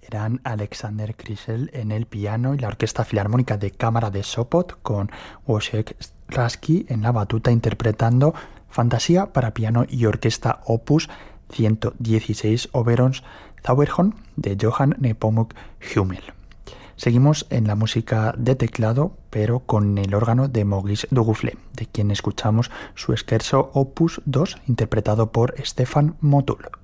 Eran Alexander Kryszel en el piano y la Orquesta Filarmónica de Cámara de Sopot con Wojciech Raski en la batuta interpretando Fantasía para piano y orquesta opus 116 Oberons Zauberhorn de Johann Nepomuk Hummel. Seguimos en la música de teclado, pero con el órgano de Maurice Dugoufflet, de quien escuchamos su scherzo opus 2 interpretado por Stefan Motul.